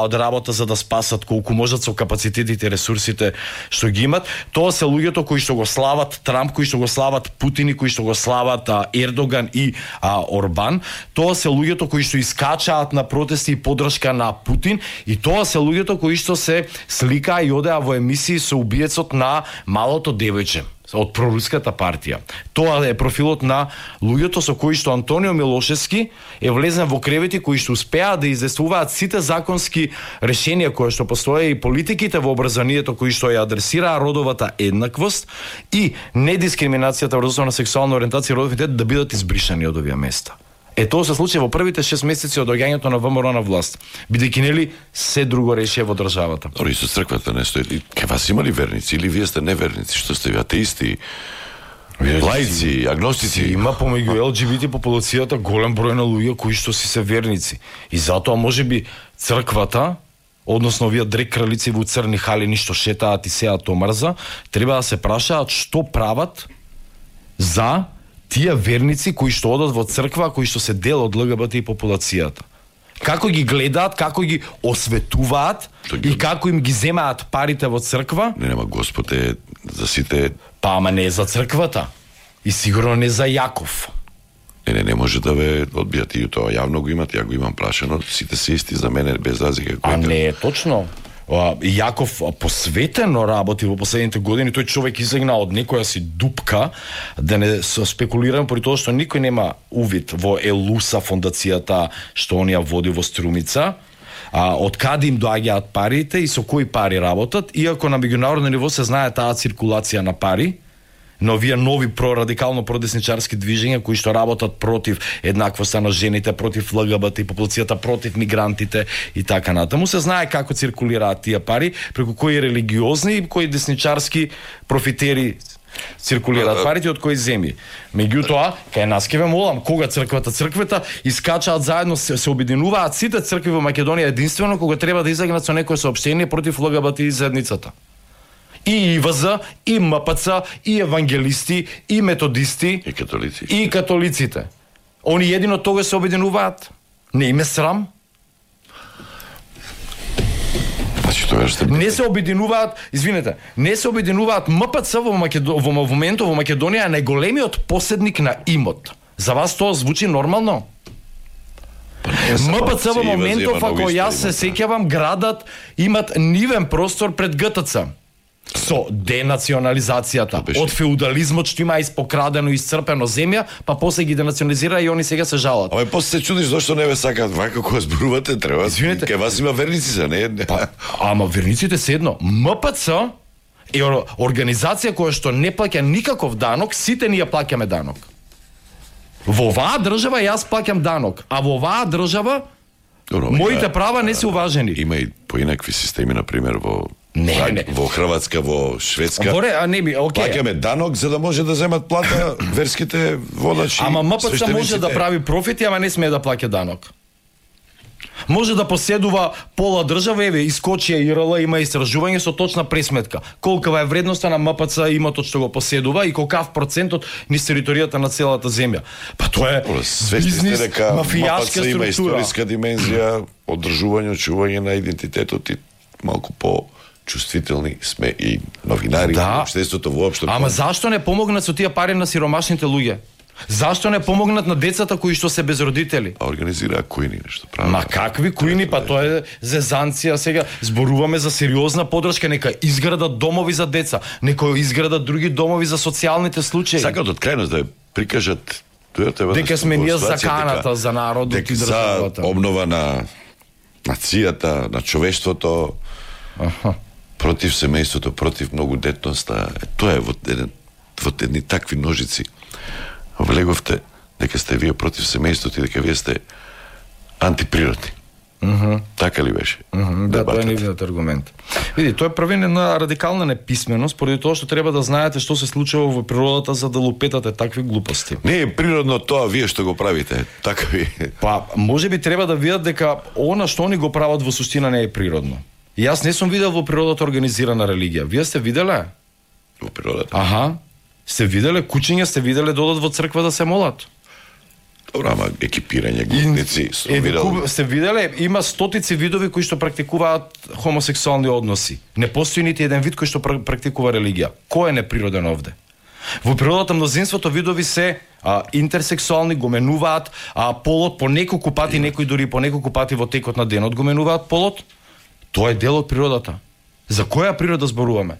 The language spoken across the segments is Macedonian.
од работа за да спасат колку можат со капацитетите и ресурсите што ги имат. Тоа се луѓето кои што го слават Трамп, кои што го слават Путин и кои што го слават Ердоган и Орбан. Тоа се луѓето кои што искачаат на протести и поддршка на Путин, и тоа се луѓето кои што се сликаа и одеа во емисии со убиецот на малото девојче од проруската партија. Тоа е профилот на луѓето со кои што Антонио Милошевски е влезен во кревети, кои што успеа да издействуваат сите законски решенија кои што постоje и политиките во образованието кои што ја адресираа родовата еднаквост и недискриминацијата врз основа на сексуална ориентација и родов идентитет да бидат избришани од овие места. Тоа се случи во првите 6 месеци од доаѓањето на ВМРО на власт, бидејќи нели се друго решие во државата. Ори со црквата не стои. Ке вас има ли верници или вие сте неверници? Што сте ви атеисти? Лаици, агностици? Има помеѓу ЛГБТ популацијата голем број на луѓе кои што си се верници. И затоа можеби црквата, односно овие дрек кралици во црни халини што шетаат и сеат омрза, треба да се прашаат што прават за тие верници кои што одат во црква, кои што се дел од ЛГБТ и популацијата. Како ги гледаат, како ги осветуваат и како им ги земаат парите во црква? Нема Господ е за сите. Па ама не е за црквата. И сигурно не за Јаков. Не може да ве одбијат, и тоа јавно го имат, ја го имам прашано, сите се исти за мене без разлика. А не е точно. Јаков посветено работи во последните години, тој човек излегна од некоја си дупка, да не спекулирам поради тоа што никој нема увид во Елуса фондацијата што он ја води во Струмица, од каде им доаѓаат парите и со кои пари работат, иако на меѓународно ниво се знае таа циркулација на пари, но овие нови прорадикално продесничарски движења кои што работат против еднаквоста на жените, против ЛГБТ и популацијата, против мигрантите и така натаму, се знае како циркулираат тие пари, преку кои религиозни и кои десничарски профитери циркулираат парите од кои земји. Меѓутоа, кај нас ке ве молам, кога црквата искачаат заедно, се обединуваат сите цркви во Македонија единствено кога треба да излегнат со некое соопштение против ЛГБТ и заедницата. И ИВЗ, и МПЦ, и евангелисти, и методисти, и католиците. Они едино тога се обединуваат. Не им е срам. Не се обединуваат, извинете, не се обединуваат. МПЦ во моментот во Македонија е најголемиот поседник на имот. За вас тоа звучи нормално? МПЦ во моментов, ако јас се сеќавам, градат имат нивен простор пред ГТЦ. Со денационализацијата од феудализмот што има испокрадено и исцрпено земја, па после ги денационализира и они сега се жалат. Ама после се чудиш зашто не ве сакаат вака кога зборувате, треба. Ке вас има верници за не. Ама верниците се едно. МПЦ е организација која што не плаќа никаков данок, сите ние плаќаме данок. Во оваа држава јас плаќам данок, а во оваа држава моите права не се уважени. Има и поинакви системи, на пример во во Хрватска, во Шведска. Плаќаме данок за да може да земат плата верските водачи. Ама МПЦ може да прави профити, ама не смее да плаќа данок. Може да поседува пола држава, еве, искочија ИРЛ има истражување со точна пресметка. Колкава е вредноста на МПЦ имотот што го поседува и колкав процентот низ територијата на целата земја. Па тоа е бизнис, мафијашка структура. Има историска димензија, одржување, очување на идентитетот и малку по чувствителни сме и новинари, општеството воопшто. Ама зашто не помогнат со тие пари на сиромашните луѓе? Зашто не помогнат на децата кои што се без родители? Организираа куини нешто прави. Ма какви куини, па тоа е зезанција сега. Зборуваме за сериозна поддршка, нека изградат домови за деца, нека изградат други домови за социјалните случаи. Сакаат од крајност да прикажат дека сме ние заканата за народот и државата. За обнова на нацијата, на човештвото. Против семејството, против многодетноста. Тоа е во едни такви ножици. Влеговте дека сте вие против семејството и дека вие сте антиприродни. Така ли беше? Да, тоа е нивниот аргумент. Види, тоа е првина на радикална неписменост, поради тоа што треба да знаете што се случува во природата за да лупетате такви глупости. Не е природно тоа вие што го правите, така ви. Па, можеби треба да видат дека она што они го прават во суштина не е природно. И јас не сум видел во природата организирана религија. Вие сте виделе? Во природата? Аха. Сте виделе куќиња, сте виделе да одат во црква да се молат? Добро, ама екипирање, глутници, сте виделе, има стотици видови кои што практикуваат хомосексуални односи. Не постои нити еден вид кој што практикува религија. Кој е неприроден овде? Во природата мнозинството видови се интерсексуални, го менуваат полот по неколку пати, некои дури по неколку пати во текот на денот го менуваат полот. Тоа е дел од природата. За која природа зборуваме?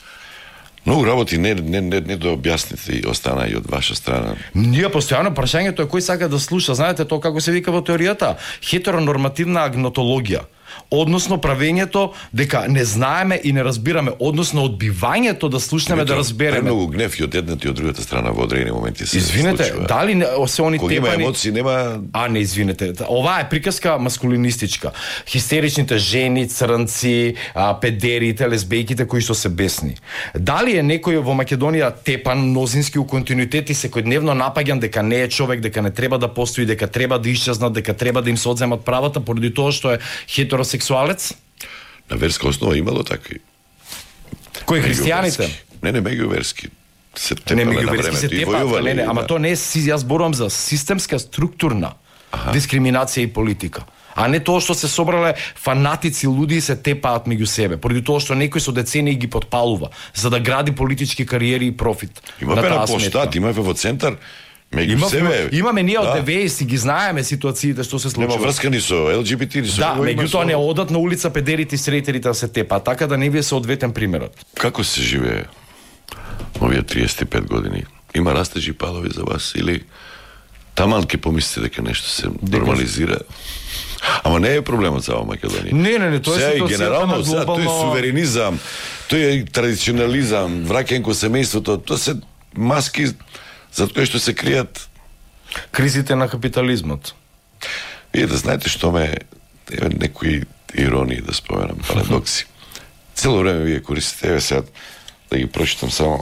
Многу работи не да објасните и остана и од ваша страна. Ние постојано прашањето е кој сака да слуша. Знаете тоа како се вика во теоријата? Хетеронормативна агнотологија. Односно правењето дека не знаеме и не разбираме, односно одбивањето да слушнеме да разбереме. Многу гнев и од едната и од другата страна во одредени моменти се Извинете, случува. дали се они кога тепани? има емоции, нема... Не, извинете. Оваа е приказка маскулинистичка. Хистеричните жени, црнци, педерите, лесбејките кои што се бесни. Дали е некој во Македонија тепан мнозински у континуитет и секојдневно напаѓан дека не е човек, дека не треба да постои, дека треба да исчезнат, дека треба да им се одземат правата поради тоа што е хетеросексуалец? На верска основа имало такви. Кои христијаните? Не, меѓуверски. Се Не, тепале на меѓуверски се времето и тепаат, војувале. ама тоа не е, јас зборувам за системска, структурна дискриминација и политика. А не тоа што се собрале фанатици луди и се тепаат меѓу себе, поради тоа што некој со децении ги потпалува за да гради политички кариери и профит. Има пена по штат, има во центар, меѓу себе. Имаме ние од 90 ги знаеме ситуациите што се случува. Нема врска ни со ЛГБТ, ни со... Да, меѓутоа не одат на улица педерите и сретерите да се тепаат, така да не ви е соодветен примерот. Како се живее овие 35 години? Има растежи и падови за вас или таман ќе помислите дека нешто се нормализира? Ама не е проблемот за Македонија. Не, тоа е ситуацијата генерално, на глобално... Тој е суверенизам, тој е традиционализам, враќање кон семејството, тоа се маски за кои што се кријат кризите на капитализмот. Вие да знаете што еве некои иронии да споменам, парадокси. Цело време вие користите, еве сега да ги прочитам само.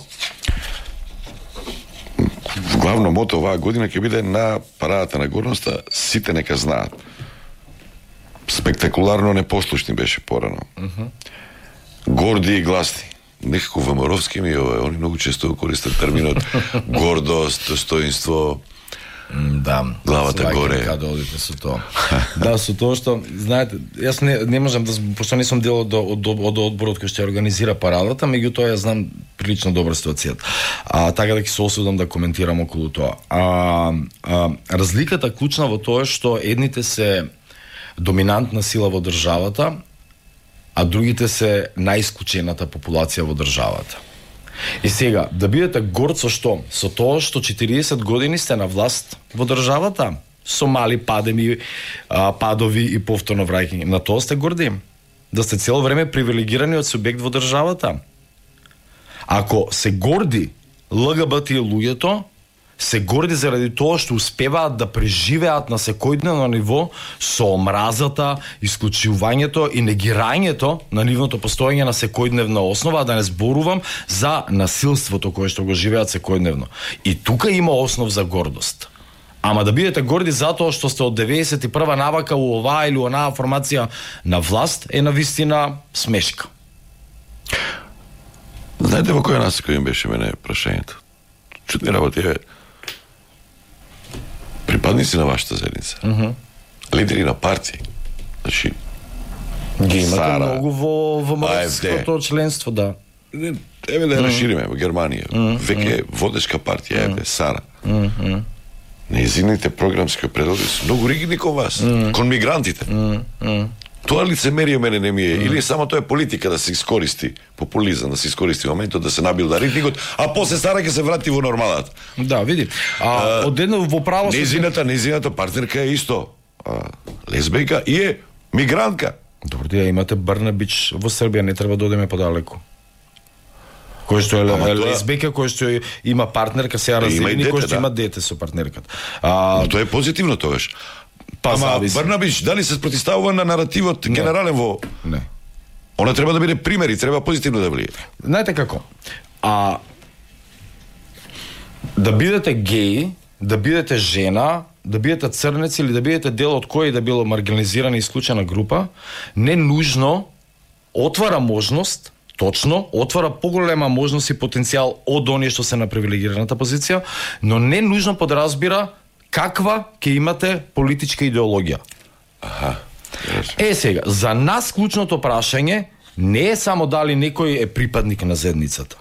Главно мото оваа година ќе биде на парадата на горноста, сите нека знаат. Спектакуларно непослушни беше порано. Горди и гласни. Некако ВМРО-вски ми они многу често користат терминот гордост, достоинство. Да, главата горе. Каде одите со тоа. Да, со тоа што, знаете, јас не можам да, пошто не сум дел од одборот кој што ја организира парадата, меѓутоа ја знам прилично добро ситуацијата. Така да ќе се осудам да коментирам околу тоа. Разликата клучна во тоа што едните се доминантна сила во државата, а другите се најисклучената популација во државата. И сега, да бидете горд со што? Со тоа што 40 години сте на власт во државата, со мали падеми, падови и повторно враќање. На тоа сте горди? Да сте цело време привилегираниот субјект во државата? Ако се горди ЛГБТ луѓето, се горди заради тоа што успеваат да преживеат на секојдневно ниво со омразата, исклучувањето и негирањето на нивното постоење на секојдневна основа, а да не зборувам за насилството кое што го живеат секојдневно. И тука има основ за гордост. Ама да бидете горди затоа што сте од 91 навака у оваа или онаа формација на власт е навистина смешка. Знаете во која насока им беше мене прашањето? Чудни работи е припадници на вашата заедница, лидери на партии, значи ги имате Сара, многу во мрското членство, да. Еве да ја расшириме во Германија. Веќе водечка партија е Сара. Нејзините програмски определби се многу ригидни кон вас, кон мигрантите. Тоа лицемерие мене не ми е. Или само тоа е политика да се искористи, популизам, да се искористи моментот да се набилда ритмикот, а после Сара ќе се врати во нормалата. Да, види. Одедно во право Нејзината партнерка е исто лесбејка и е мигрантка. Добро, да имате Брнабич во Србија, не треба да одиме подалеку. Кој што е лесбејка, кој што има партнерка, сега разделени, кој што има дете со партнерката. Тоа е позитивно тогаш. Ама Брнабич дали се спротивставува на наративот генерален во... Не. Она треба да биде пример и треба позитивно да влие. Знаете како? Да бидете геи, да бидете жена, да бидете црнец или да бидете дел од кој да било маргинализирана и исклучена група, не нужно отвара можност, точно, отвара поголема можност и потенцијал од оние што се на привилегираната позиција, но не нужно подразбира каква ќе имате политичка идеологија. Сега, за нас клучното прашање не е само дали некој е припадник на заедницата.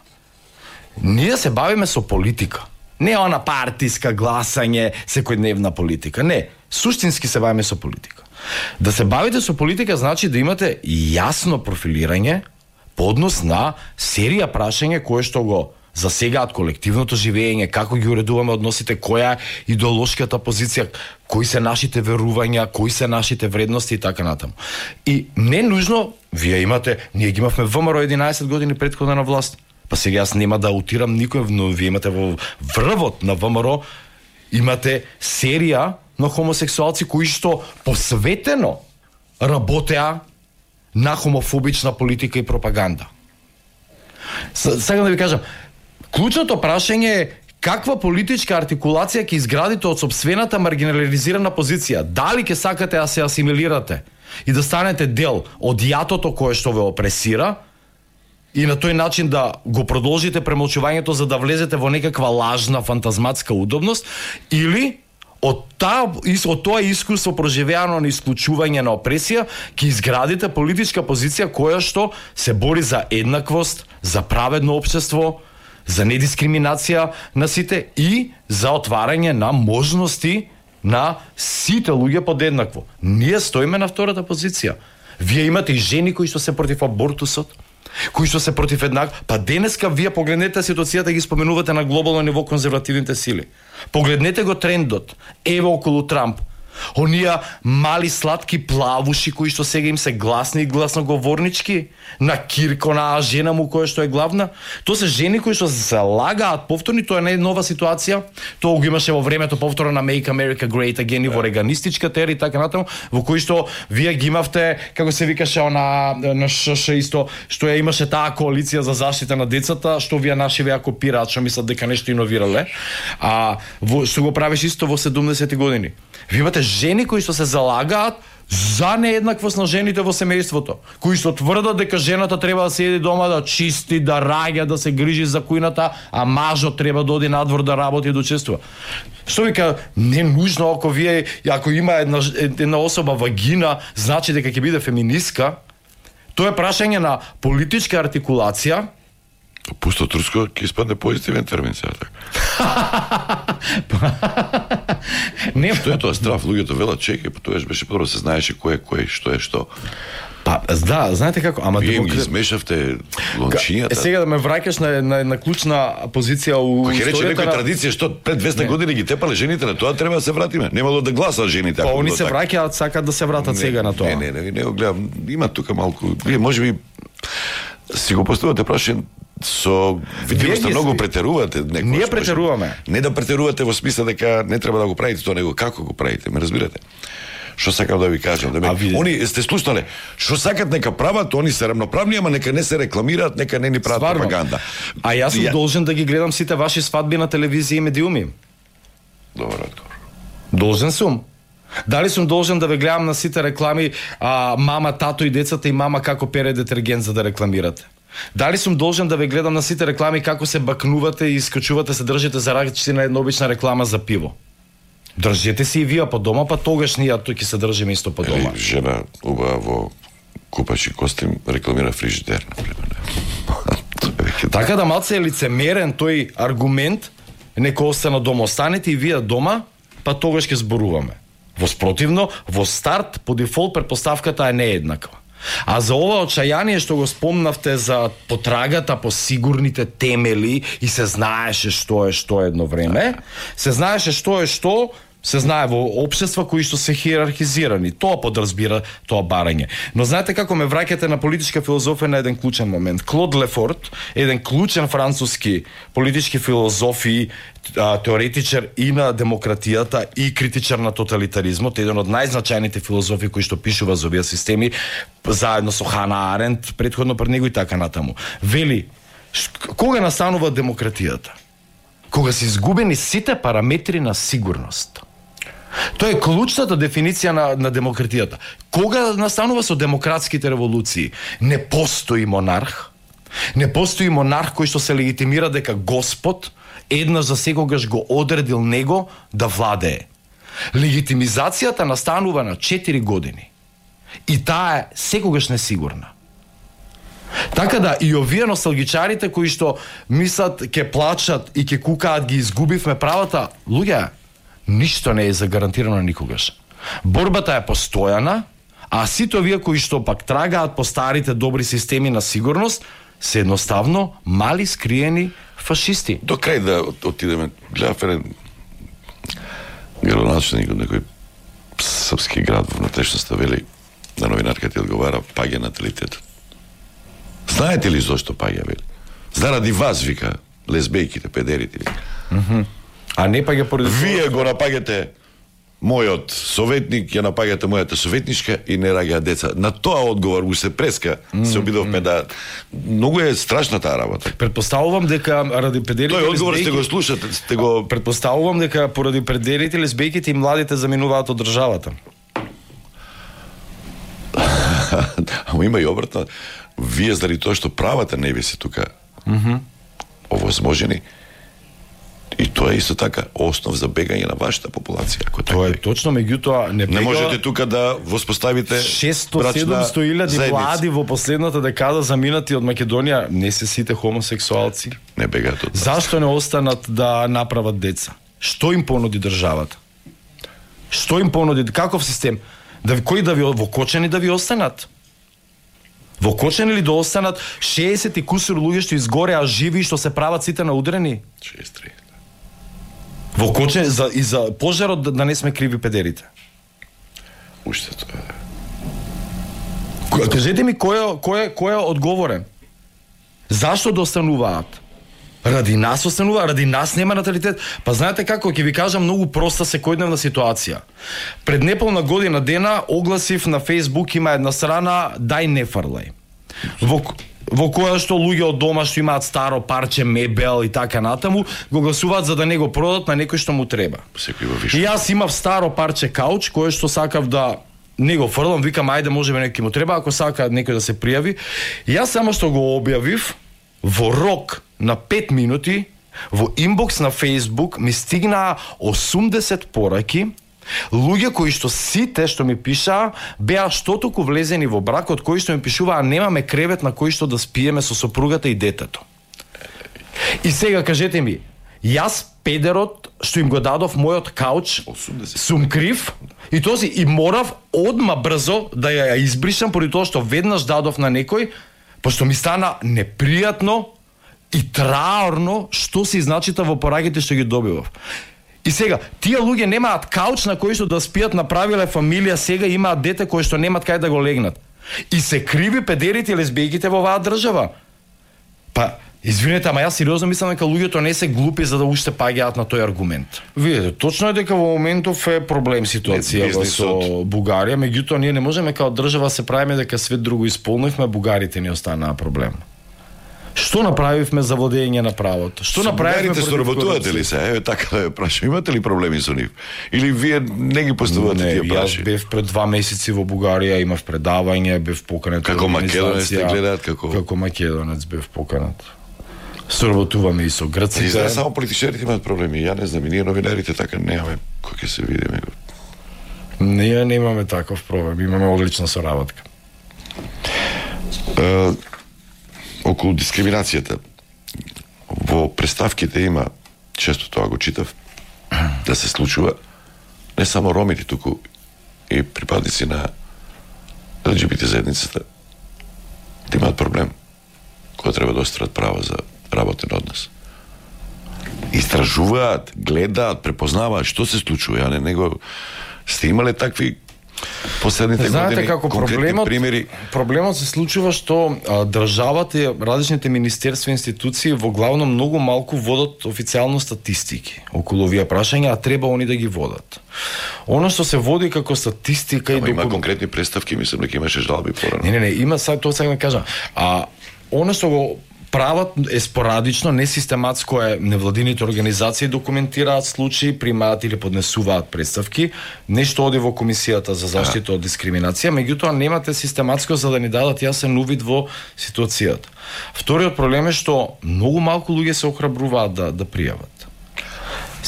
Ние се бавиме со политика. Не она партиска гласање, секојдневна политика. Не, суштински се бавиме со политика. Да се бавите со политика значи да имате јасно профилирање по однос на серија прашање кое што го засегаат колективното живење, како ги уредуваме односите, која е идеолошката позиција, кои се нашите верувања, кои се нашите вредности и така натаму. И не нужно, вие имате, ние ги имавме ВМРО 11 години претходно на власт. Па сега јас нема да утирам никој, но вие имате во врвот на ВМРО имате серија на хомосексуалци кои што посветено работеа на хомофобична политика и пропаганда. Сакам да ви кажам, клучното прашање е каква политичка артикулација ќе изградите од сопствената маргинализирана позиција. Дали ќе сакате да се асимилирате и да станете дел од јатото кое што ве опресира и на тој начин да го продолжите премолчувањето за да влезете во некаква лажна фантазматска удобност, или од тоа искуство проживеано на исклучување на опресија ќе изградите политичка позиција која што се бори за еднаквост, за праведно општество, за недискриминација на сите и за отварање на можности на сите луѓе подеднакво. Ние стоиме на втората позиција. Вие имате и жени кои што се против абортусот, кои што се против па денеска вие погледнете ситуацијата, ги споменувате на глобално ниво конзервативните сили. Погледнете го трендот. Ево околу Трамп. Оние мали сладки плавуши кои што сега им се гласни и гласноговорнички, на Кирко, на жена му која што е главна, тоа се жени кои што се лагаат повторно, тоа не е нова ситуација. Тоа го имаше во времето повторно на Make America Great Again и во реганистичката ера и така натаму, во кои што вие ги имавте, како се викаше на ШШ исто, што ја имаше таа коалиција за заштита на децата, што вие наши веа копираат, што мислат дека нешто иновирале. Што го правиш исто во 70-ти години. Вие имате жени кои што се залагаат за нееднаквост на жените во семејството, кои што тврдат дека жената треба да седи дома да чисти, да раѓа, да се грижи за кујната, а мажот треба да оди надвор да работи и да учествува. Што вика, не нужно ако има една особа вагина, значи дека ќе биде феминистка. Тоа е прашање на политичка артикулација. Пусто турско ќе испадне позитивен термин сега така. Не, што е тоа здрав, луѓето велат чекај, тоа беше прво се знаеше кој е кој, што е што. Па, да, знаете како, ама вие ги измешавте лончињата. Сега да ме враќаш на клучна позиција у историјата. Кој рече некоја традиција што пред 200 години ги тепале жените, на тоа треба да се вратиме. Немало да гласат жените. Па они се враќаат, сакаат да се вратат сега на тоа. Не го гледам. Има тука малку. Вие можеби си го поставувате прашање со видливост многу претерувате некој. Ние претеруваме. Не да претерувате во смисла дека не треба да го правите тоа, него како го правите, ме разбирате? Што сакам да ви кажам, они сте слушнале, што сакат нека прават, они се рамноправни, ама нека не се рекламираат, нека не ни прават пропаганда. А јас сум должен да ги гледам сите ваши свадби на телевизија и медиуми. Добар одговор. Должен сум. Дали сум должен да ве гледам на сите реклами мама, тато и децата и мама како пере детергент за да рекламирате? Дали сум должен да ве гледам на сите реклами како се бакнувате и искачувате, се држите за рачици на една обична реклама за пиво? Држете се и вие по дома, па тогаш ние тук ќе се држиме исто по дома. Жена убава во купачи костим рекламира фрижидер, например. Така да малце е лицемерен тој аргумент, нека остана дома, останете и вие дома, па тогаш ќе зборуваме. Во спротивно, во старт по дефолт претпоставката е нееднаква. А за ова отчајание што го спомнавте за потрагата по сигурните темели и се знаеше што е што едно време, се знаеше што е што, се знае во општества кои што се хиерархизирани. Тоа подразбира тоа барање. Но знаете како ме враќате на политичка филозофија на еден клучен момент. Клод Лефорт, еден клучен француски политички филозоф и теоретичар и на демократијата и критичар на тоталитаризмот, еден од најзначајните филозофи кои што пишува за овие системи, заедно со Хана Аренд, претходно пред него и така натаму. Вели, кога настанува демократијата? Кога се изгубени сите параметри на сигурност. Тоа е клучната дефиниција на демократијата. Кога настанува со демократските револуции? Не постои монарх. Не постои монарх кој што се легитимира дека Господ еднаш за секогаш го одредил него да владее. Легитимизацијата настанува на 4 години. И таа е секогаш несигурна. Така да и овие носталгичарите кои што мислат ќе плачат и ќе кукаат ги изгубивме правата, луѓе, ништо не е загарантирано никогаш. Борбата е постојана, а сите овие кои што пак трагаат по старите добри системи на сигурност се едноставно мали скриени фашисти. До крај да отидеме, гледав еден градоначелник од некој српски град во внатрешноста, вели на новинарка ти одговара, паѓа наталитетот. Знаете ли зошто паѓа, вели? Заради вас, вика, лесбејките, педерите. А не паѓа поради Вие го напаѓате мојот советник, ја напаѓате мојата советничка и не раѓаат деца. На тоа одговор уште преска се обидовме да... Многу е страшна таа работа. Предпоставувам дека ради педерите Тој одговор сте го слушате, сте го... Предпоставувам дека поради педерите, лесбејките и младите заминуваат од државата. Ама има и обратно. Вие заради тоа што правата не ви се тука овозможени, и тоа е исто така основ за бегање на вашата популација. Тоа е точно, меѓутоа не можете тука да воспоставите 600-700 илјади млади во последната декада заминати од Македонија, не се сите хомосексуалци. Не бегаат од нас. Зашто не останат да направат деца? Што им понуди државата? Што им понуди? Каков систем? Кои да ви во Кочани да ви останат? Во Кочани ли да останат 60 и кусур луѓе што изгореа живи и што се прават сите наудрени? 63. Во Кочани и за пожарот да не сме криви педерите. Уште тоа е. Кажете ми кој е одговорен? Зашто да остануваат? Ради нас останува, ради нас нема наталитет. Па знаете како, ќе ви кажам многу проста секојдневна ситуација. Пред неполна година дена огласив на Facebook, има една страна Дај не фрлај. Во која што луѓе од дома што имаат старо парче мебел и така натаму, го гласуваат за да не го продат на некој што му треба. И јас имав старо парче кауч кој што сакав да не го фрлам, викам ајде можеме некој му треба, ако сака некој да се пријави. И јас само што го објавив, во рок на 5 минути во инбокс на Facebook ми стигнаа 80 пораки, луѓе кои што сите што ми пишаа беа штотоку влезени во брак, од кои што ми пишуваа немаме кревет на кој што да спиеме со сопругата и детето. И сега кажете ми, јас педерот што им го дадов мојот кауч сум крив и този и морав одма брзо да ја избришам поради тоа што веднаш дадов на некој, пошто ми стана непријатно и траорно што се изначита во пораките што ги добивав. И сега, тие луѓе немаат кауч на кој што да спијат, направиле фамилија, сега имаат дете кој што немаат кај да го легнат. И се криви педерите и лесбејките во оваа држава. Па, извинете, ама јас сериозно мислам дека луѓето не се глупи за да уште паѓаат на тој аргумент. Видете, точно е дека во моментов е проблем ситуацијава со Бугарија, меѓутоа ние не можеме као држава се правиме дека свет друго исполнивме, бугарите ни останаа проблем. Што направивме за владење на правото? Што направивме со работувате ли се? Еве така да ја прашам, имате ли проблеми со нив? Или вие не ги поставувате тие прашања? Јас бев пред 2 месеци во Бугарија, имав предавање, бев поканет како македонец те гледаат како македонец бев поканет. Соработуваме и со грците. И само политичарите имаат проблеми. Ја не знам, и ние новинарите така немаме. Кој ќе се видиме? Ние не имаме таков проблем, имаме одлична соработка. Околу дискриминацијата во представките има, често тоа го читав, да се случува не само ромите, туку и припадници на ЛГБТ заедницата да имаат проблем кој треба да острат право за работен однос. Истражуваат, гледаат, препознаваат што се случува. Ја не него сте имале такви последните години како конкретни примери. Проблемот се случува што државата и различните министерства и институции во главно многу малку водат официјално статистики околу овие прашања, а треба они да ги водат. Оно што се води како статистика и има конкретни представки, мислам дека имаше жалби порано. Не, има тоа сега да кажам. Оно што го прават е спорадично, несистематско е, невладините организации документираат случаи, примаат или поднесуваат представки, нешто оди во Комисијата за заштита од дискриминација, меѓутоа немате систематско за да ни дадат јасен увид во ситуацијата. Вториот проблем е што многу малку луѓе се охрабруваат да пријават.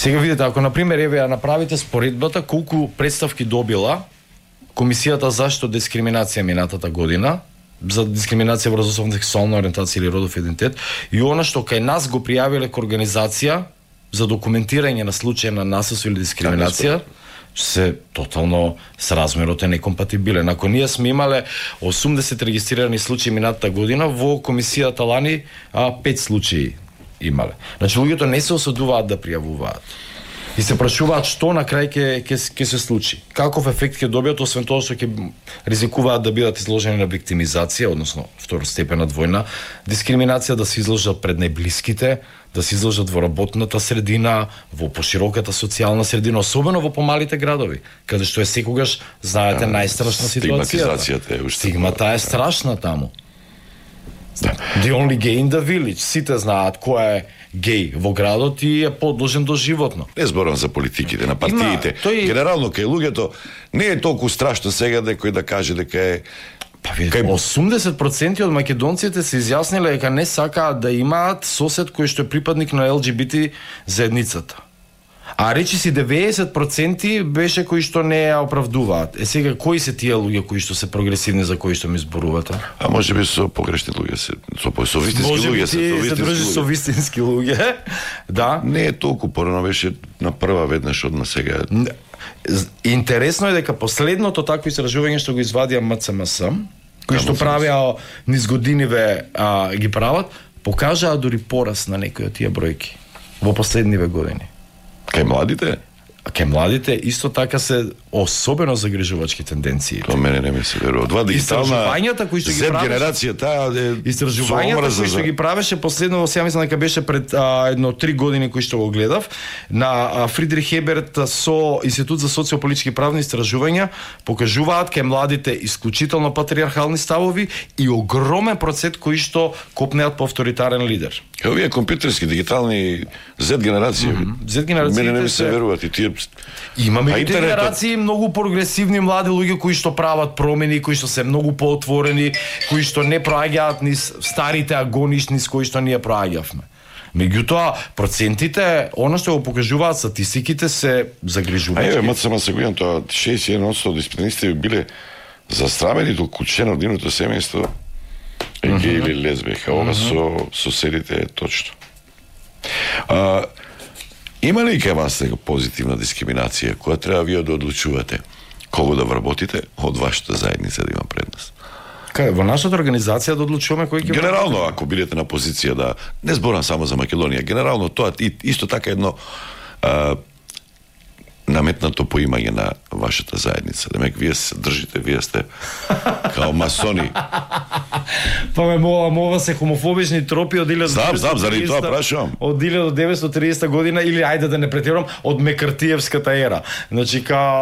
Сега видите, ако например еве ја направите споредбата колку представки добила Комисијата за заштита од дискриминација минатата година за дискриминација врз основа на сексуална ориентација или родов идентитет и она што кај нас го пријавиле ко организација за документирање на случаи на насилство или дискриминација, се тотално сразмерот е некомпатибилен. Ако ние сме имале 80 регистрирани случаи минатата година, во комисијата лани 5 случаи имале. Значи луѓето не се осудуваат да пријавуваат. И се прашуваат што на крај ќе се случи. Каков ефект ќе добијат, освен тоа што ќе ризикуваат да бидат изложени на виктимизација, односно второстепена двојна дискриминација, да се изложат пред најблиските, да се изложат во работната средина, во пошироката социјална средина, особено во помалите градови, каде што е секогаш, знаете, најстрашна ситуацијата. Стигмата е страшна таму. The only gay in the village. Сите знаат кој е гей во градот и е подложен до животно. Не зборам за политиките, на партиите. Генерално кај луѓето не е толку страшно сега некој да каже дека е 80% од македонците се изјасниле дека не сакаат да имаат сосед кој што е припадник на ЛГБТ заедницата. А речи си 90% беше кои што не ја оправдуваат. Сега кои се тие луѓе кои што се прогресивни за кои што ми зборувате? А може би со погрешни луѓе се, со вистински луѓе се, се дружи со вистински луѓе. Да. Не е толку порано, беше на прва веднаш од на сега. Интересно е дека последното такво истражување што го извадија МЦМС, кои што правеа низ годиниве ги прават, покажаа дури пораст на некои од тие бројки во последниве години. Кај младите? Кај младите исто така се особено загрижувачки тенденции. Тоа мене не ми се верува. Два дигитална кои што ги правеше генерација таа истражувањата кои што ги правеше последно, сега мислам дека беше пред 3 години кои што го гледав на Фридрих Еберт со Институт за социјополитички правни истражувања покажуваат кај младите исклучително патриархални ставови и огромен процент кои што копнеат по авторитарен лидер. Овие компјутерски дигитални Z генерација. Z генерациите мене не ми се веруваат и тие. Имаме и генерации многу прогресивни млади луѓе кои што прават промени, кои што се многу поотворени, кои што не проаѓаат низ старите агонишни с кои што ние проаѓавме. Меѓутоа, процентите, она што го покажуваат статистиките се загрижувачки. Еве, МЦМ се гојам тоа 61% од испитаниците биле застрамени толку член од нивното семејство е геј или лесбијка. Ова со соседите е точно. Има ли кај вас нека позитивна дискриминација која треба вие да одлучувате кого да вработите од вашата заедница да има предност? Кај во нашата организација да одлучуваме кој ќе генерално ако бидете на позиција да не зборам само за Македонија, генерално тоа исто така едно наметнато поимање на вашата заедница. Демек вие се држите, вие сте као масони. Па ме мова се хомофобични тропи од 1930. Знам, заради тоа прашувам. Од 1930 година или ајде да не претирам од Мекартиевската ера. Значи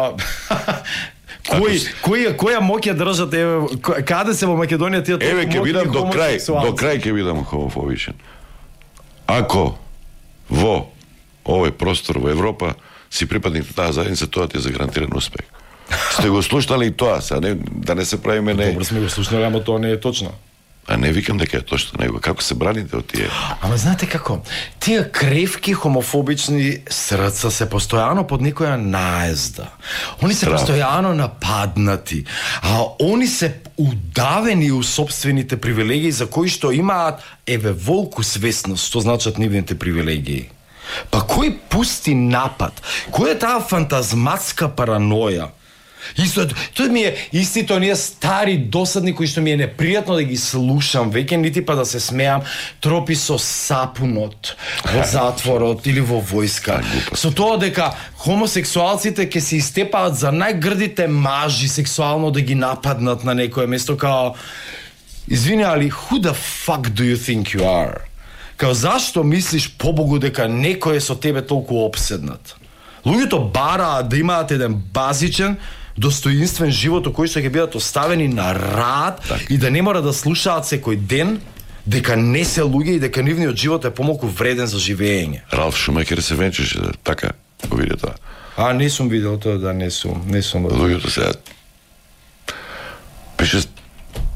која моќ ја држат каде се во Македонија тие еве ќе бидам до крај ќе бидам хомофобичен. Ако во овој простор во Европа си припадник на таа заедница, тоа ти е за гарантиран успех. Сте го слушнали и тоа, да не се правиме не. Добро сме го слушнали, ама тоа не е точно. А не викам дека е точно него. Како се браните од тие? Ама знаете како? Тие кревки хомофобични срца се постојано под некоја наезда. Они се постојано нападнати. А они се удавени у собствените привилегии за кои што имаат волку свесност, што значат нивните привилегии. Па кој пусти напад? Кој е таа фантазматска параноја? Исто, тоа ми е истите оние стари досадни кои што ми е непријатно да ги слушам, веќе нити па да се смеам, тропи со сапунот во затворот или во војска. Со тоа дека хомосексуалците ќе се истепаат за најгрдите мажи сексуално да ги нападнат на некое место, као извини, али who the fuck do you think you are? Као зашто мислиш побогу дека некој е со тебе толку опседнат? Луѓето бараат да имаат еден базичен достоинствен живот кој што ќе бидат оставени на рад и да не мора да слушаат секој ден дека не се луѓе и дека нивниот живот е помалку вреден за живење. Ралф Шумахер се венчаше така, го види тоа. Не сум видел тоа, да, не сум. Луѓето се пише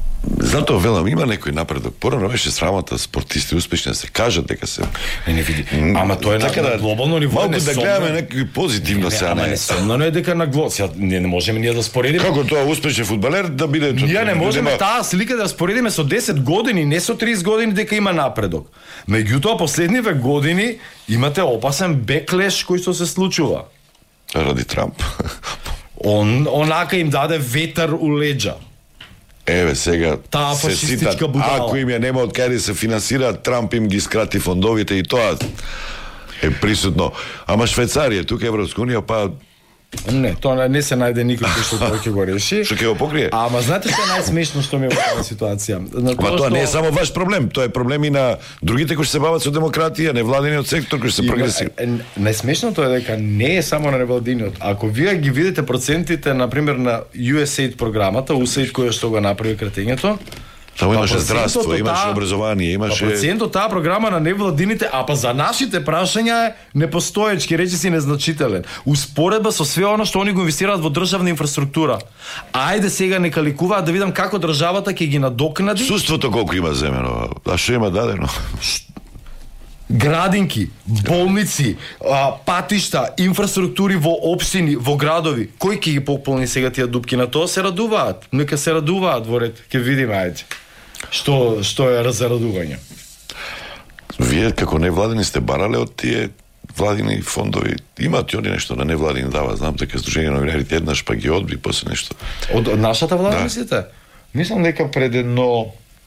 Затоа велам, има некој напредок. Порано беше срамота спортисти успешни да се кажат дека се. Не види. Ама тоа е така на глобално ниво. Малку да гледаме некои позитивно се, Ама несомнено е дека на сега не можеме ние да споредиме. Како тоа успешен фудбалер да биде Ние не можеме таа слика да споредиме со 10 години, не со 30 години дека има напредок. Меѓутоа последниве години имате опасен беклеш кој што се случува. Ради Трамп. Онака им даде ветер у леџа. Еве сега Таа се фашистичка ситат, будала. ако им ја нема од каде да се финансираат, Трамп им ги скрати фондовите и тоа е присутно. Ама Швајцарија, тука Европска унија, па Не, тоа не се најде никој кој што тоа ќе го реши. што ќе го покрие? Ама знаете што е најсмешно што ми е во таа ситуација? Ма тоа не е само ваш проблем, тоа е проблем и на другите кои се бават со демократија, невладениот сектор кој се прогресив. Најсмешното е дека не е само на невладиниот. Ако вие ги видите процентите, например на USAID програмата, USAID која што го направи кратењето, Таму имаше процентот здравство, од имаше таа- образование, имаше процентот таа програма на невладините, а па за нашите прашања е непостоечки, речиси незначителен. Успоредба со све она што они го инвестираат во државна инфраструктура. Ајде сега нека ликуваат да видам како државата ќе ги надокнади. Суството колку има земено, а што има дадено? Градинки, болници, патишта, инфраструктури во општини, во градови. Кој ќе ги пополни сега тие дупки? На тоа се радуваат. Нека се радуваат во ред. Ќе видиме, ајде. Што е разрадување. Вие како невладени сте барале од тие владини фондови. Имаат и они нешто на невладини дава. Знам дека Сдружение на новинарите еднаш па ги одби после нешто. Од нашата влада, Да. мислите? Мислам дека пред едно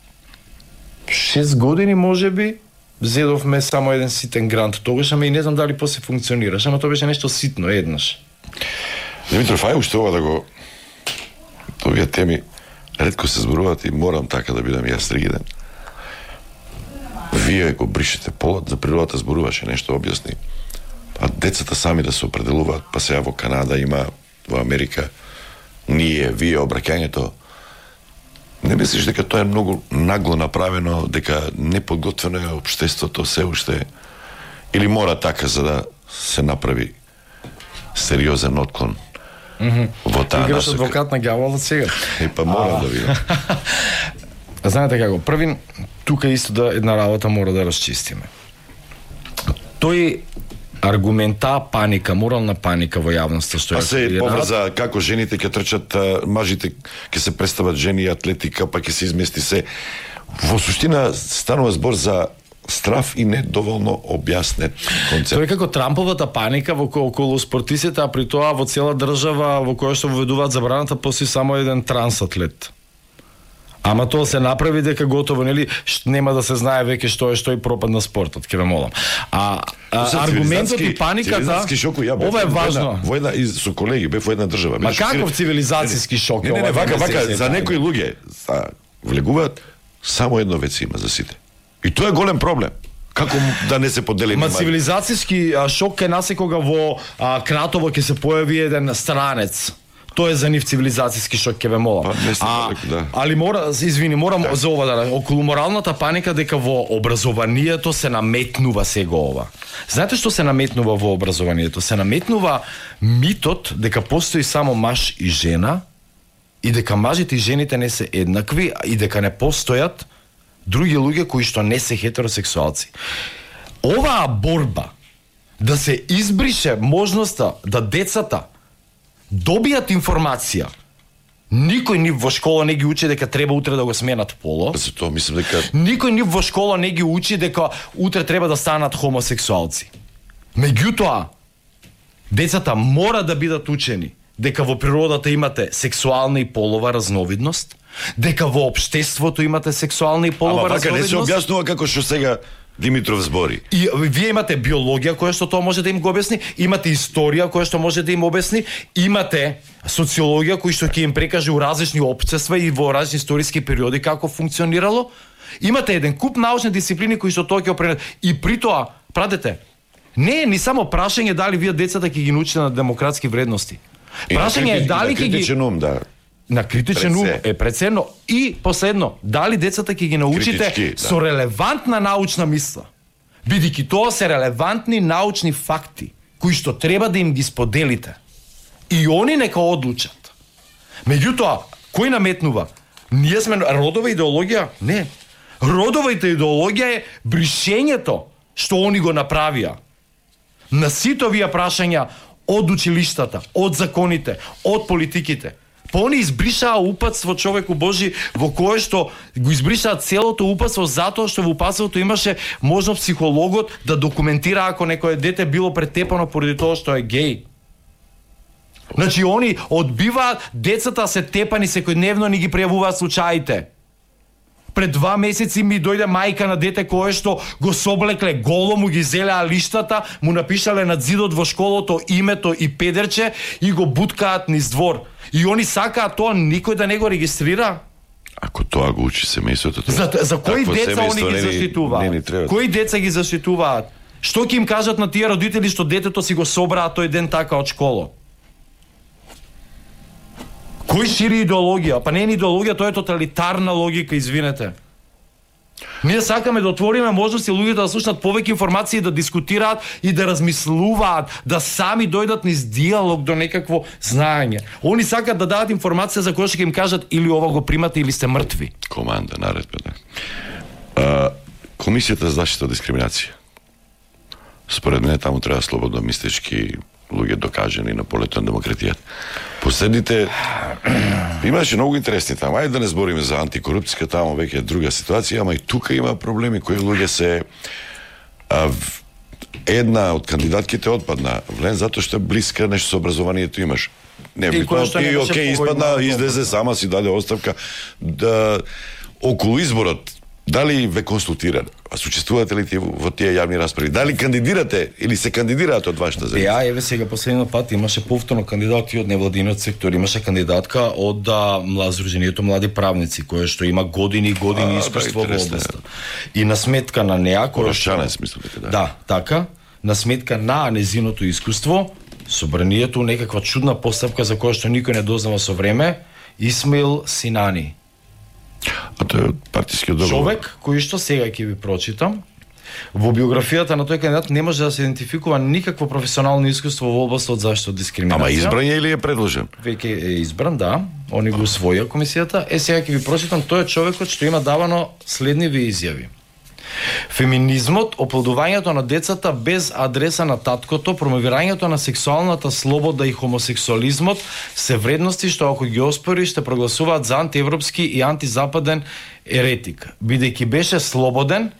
6 години можеби зедовме само еден ситен грант тогаш, ама и не знам дали после функционираше, ама тоа беше нешто ситно еднаш. Димитров, ај уште ова да го овие теми ретко се зборуваат и морам така да бидам јас ригиден. Вие го бришете полот, за природата зборуваше нешто, објасни. А децата сами да се определуваат, па сега во Канада има, во Америка, вие обраќањето. Не мислиш дека тоа е многу нагло направено, дека неподготвено е општеството се уште, или мора така за да се направи сериозен отклон во таа Играш насока? адвокат на ѓаволот сега. Па морам да видам. Знаете како, првин, тука исто да една работа мора да расчистиме. Тој аргумента паника, морална паника во јавноста што А се ја поврза како жените ќе трчат, мажите ќе се представат жени и атлетика, па ќе се измести се. Во суштина станува збор за страв и недоволно објаснет концепт. Тоа е како Трамповата паника во околу спортистите, а при тоа во цела држава во која што воведуваат забраната постои само еден трансатлет. Ама тоа се направи дека готово, нели, нема да се знае веќе што и пропадна спортот, ќе ве молам. Аргументот и паниката, ова е важно. Во една со колеги бев во една држава. Ма каков цивилизацијски шок е ова? Не, вака, за некои луѓе влегуваат само едно веце има за сите. И тоа е голем проблем. Како да не се подели? Ма цивилизацијски шок е насекога во Кратово ќе се појави еден странец. Тоа е за нив цивилизацијски шок, ќе ве молам. Да. Али морам за ова да околу моралната паника дека во образованието се наметнува сега ова. Знаете што се наметнува во образованието? Се наметнува митот дека постои само маж и жена и дека мажите и жените не се еднакви и дека не постојат други луѓе кои што не се хетеросексуалци. Оваа борба да се избрише можноста да децата добијат информација. Никој ни во школа не ги учи дека треба утре да го сменат поло. За тоа мислам дека Никој ни во школа не ги учи дека утре треба да станат хомосексуалци. Меѓутоа, децата мора да бидат учени дека во природата имате сексуална и полова разновидност, дека во општеството имате сексуална и полова вака не се разновидност. објаснува како што сега Димитров збори. И вие имате биологија која што тоа може да им го објасни, имате историја која што може да им објасни, имате социологија која што ќе им прекаже у различни општества и во различни историски периоди како функционирало. Имате еден куп научни дисциплини кои што тоа ќе опренат. И при тоа, пратете, не е ни само прашање дали вие децата ќе ги научите на демократски вредности. Прашање е дали ќе ги на критичен ум е преценно и последно, дали децата ќе ги научите со релевантна научна мисла. Бидејќи тоа се релевантни научни факти кои што треба да им ги споделите. И они нека одлучат. Меѓутоа, кој наметнува? Ние сме родова идеологија? Не. Родовата идеологија е бришењето што они го направија. На сите овие прашања од училиштата, од законите, од политиките. Па они избришаа упатство, човеку Божи, во кое што го избришаа целото упатство затоа што во упатството имаше можност психологот да документира ако некое дете било претепано поради тоа што е геј. Значи они одбиваат децата се тепани секојдневно, ни ги пријавуваат случаите. Пред 2 месеци ми дојде мајка на дете кое што го соблекле голо, му ги зелеа лиштата, му напишале над зидот во школото името и педерче и го буткаат низ двор. И они сакаат тоа никој да не го регистрира. Ако тоа го учи семејството, за кои деца они ги заштитуваат? Кои деца ги заштитуваат? Што ќе им кажат на тие родители што детето си го собраа тој ден така од школа? Кој шири идеологија? Па не е идеологија, тоа е тоталитарна логика, извинете. Ние сакаме да отвориме можности луѓето да слушнат повеќе информации, да дискутираат и да размислуваат, да сами дојдат низ диалог до некакво знаење. Они сакаат да дадат информација за која ќе им кажат или ова го примате или сте мртви. Команда, наредба, да. Комисијата за заштита од дискриминација. Според мене таму треба слободно мислечки луѓе докажени на полето на демократијата. Последните имаше многу интересни таму. Ајде да не збориме за антикорупција, таму веќе е друга ситуација, ама и тука има проблеми кои луѓе се една од кандидатките отпадна влен затоа што е блиска нешто со образованието имаш. Не битно и окей, испадна, излезе сама си даде оставка да околу изборот. Дали ве консултирате? Учествувате ли во тие јавни расправи? Дали кандидирате или се кандидираат од вашата земја? Еве сега последниот пат имаше повторно кандидати од невладиниот сектор, имаше кандидатка од Сдруженијето млади правници, која што има години искуство во областа. И на сметка на неа, која што смислам дека да, така, на сметка на незиното искуство, собранието некаква чудна постапка за која што никој не дознава со време, Исмаил Синани. А тој е партискиот договор. Човек кој што сега ќе ви прочитам. Во биографијата на тој кандидат не може да се идентификува никакво професионално искуство во областта од заштита од дискриминација. Ама избран е или е предложен? Веќе е избран, да. Они го усвоија комисијата. Сега ќе ви прочитам, тој е човекот што има давано следниви изјави. Феминизмот, оплодувањето на децата без адреса на таткото, промовирањето на сексуалната слобода и хомосексуализмот се вредности што ако ги оспори ще прогласуваат за антиевропски и антизападен еретик. Бидејќи беше слободен,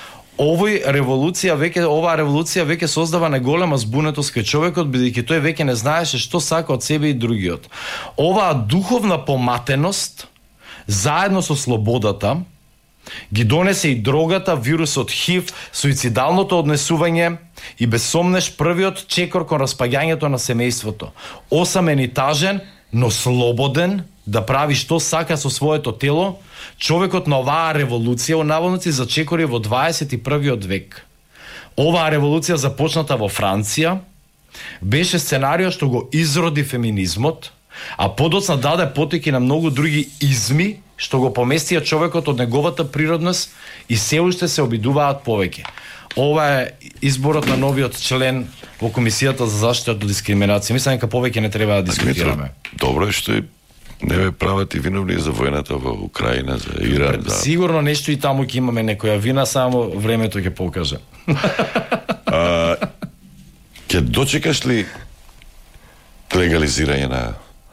оваа револуција веќе создава неголема збунетост кај човекот, бидејќи тој веќе не знаеше што сака од себе и другиот. Оваа духовна поматеност, заедно со слободата, ги донесе и дрогата, вирусот ХИВ, суицидалното однесување и безсомнеш првиот чекор кон распаѓањето на семејството. Осамен и тажен, но слободен да прави што сака со своето тело, човекот на оваа револуција наводници зачекори во 21 век. Оваа револуција започната во Франција, беше сценарио што го изроди феминизмот, а подоцна даде потеки на многу други изми што го поместија човекот од неговата природност и се уште се обидуваат повеќе. Ова е изборот на новиот член во Комисијата за заштита од дискриминација. Мислам дека повеќе не треба да дискутираме. Добро е што не ве прават и виновни за војната во Украина, за Иран. Да. Сигурно нешто и таму ќе имаме некоја вина, само времето ќе покаже. Ќе дочекаш ли легализирање на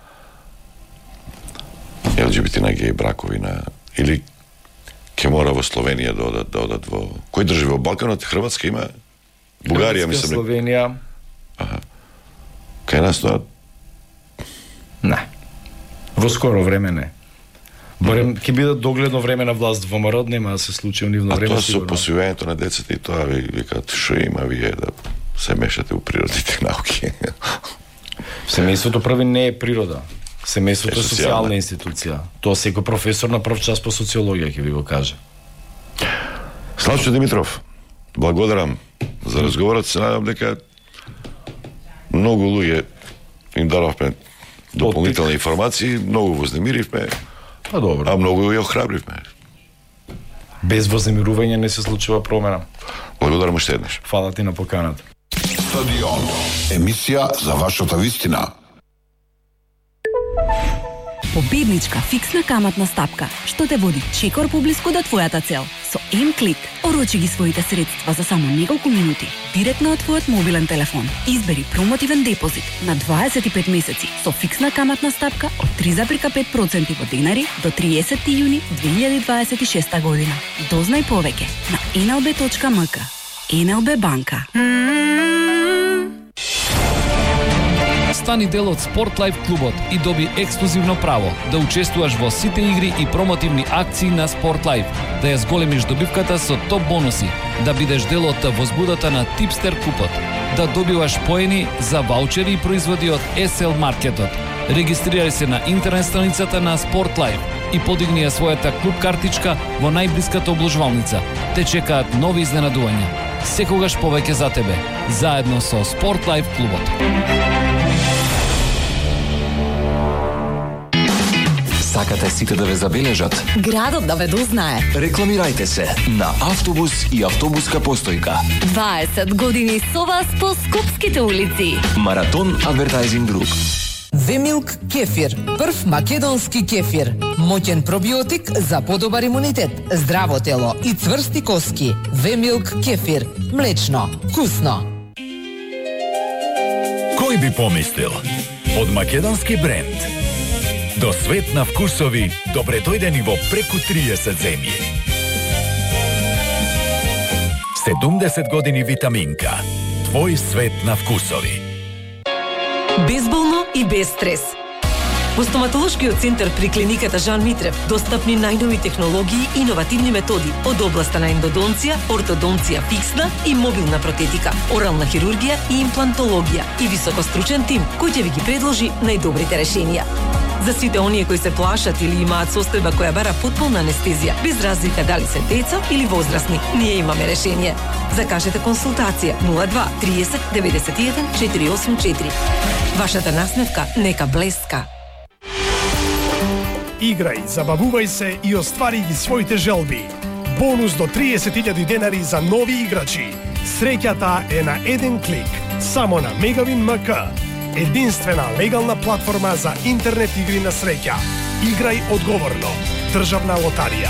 ЛГБТ на геј бракови или ќе мора во Словенија да одат во кој држави во Балканот? Хрватска има, Бугарија мислам. Словенија. Кај нас тоа? Не. Во скоро време не. Барем ќе бидат догледно време на власт во МРОД, нема да се случи нивно време. А тоа со посвојувањето на децата и тоа викаат што има вие да се мешате у природните науки. Семејството први не е природа. Семејството е социјална институција. Тоа секој професор на прв час по социологија ќе ви го каже. Славчо Димитров, благодарам за разговорот. Се надам дека многу луѓе им дадовме дополнителни информации, многу вознемиривме, а многу ја охрабривме. Без вознемирување не се случува промена. Благодарам уште еднаш. Фала ти на поканата. Стадион. Емисија за вашата вистина. Победничка фиксна каматна стапка, што те води чекор поблиску до твојата цел. Со М-клик орочи ги своите средства за само неколку минути, директно од твојот мобилен телефон. Избери промотивен депозит на 25 месеци со фиксна каматна стапка од 3,5% во денари до 30 јуни 2026 година. Дознај повеќе на nlb.mk. NLB банка. Стани дел од Sport Life клубот и доби ексклузивно право да учествуваш во сите игри и промотивни акции на Sport Life, да ја зголемиш добивката со топ бонуси, да бидеш дел од возбудата на Tipster купот, да добиваш поени за ваучери и производи од SL Маркетот. Регистрирај се на интернет страницата на Sport Life и подигни ја својата клуб картичка во најблиската обложвалница. Те чекаат нови изненадувања. Секогаш повеќе за тебе, заедно со Sport Life клубот. Сакате сите да ве забележат? Градот да ве дознае. Рекламирајте се на автобус и автобуска постојка. 20 години со вас по скопските улици. Маратон Адвертайзинг Груп. Вемилк кефир, прв македонски кефир. Моќен пробиотик за подобар имунитет, здраво тело и цврсти коски. Вемилк кефир, млечно, вкусно. Кој би помислил? Од македонски бренд до свет на вкусови, добре дојдени во преку 30 земји. 70 години витаминка. Твој свет на вкусови. Безболно и без стрес. Во стоматолошкиот центар при клиниката Жан Митрев достапни најнови технологии и иновативни методи од областа на ендодонција, ортодонција фиксна и мобилна протетика, орална хирургија и имплантологија и високостручен тим кој ќе ви ги предложи најдобрите решенија. За сите оние кои се плашат или имаат состојба која бара потполна анестезија, без разлика дали се деца или возрастни, ние имаме решение. Закажете консултација 02 30 91 484. Вашата насмевка нека блеска. Играј, забавувај се и оствари ги своите желби. Бонус до 30.000 денари за нови играчи. Среќата е на еден клик, само на Megawin МК. Единствена легална платформа за интернет игри на среќа. Играј одговорно. Државна лотарија.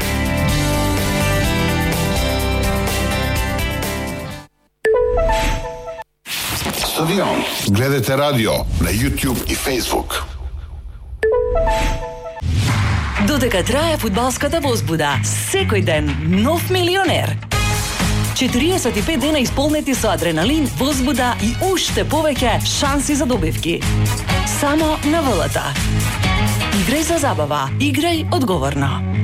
Стадион. Гледате радио на YouTube и Facebook. Додека трае фудбалската возбуда, секој ден нов милионер. 45 дена исполнети со адреналин, возбуда и уште повеќе шанси за добивки. Само на ВЛТ. Играј за забава, играј одговорно.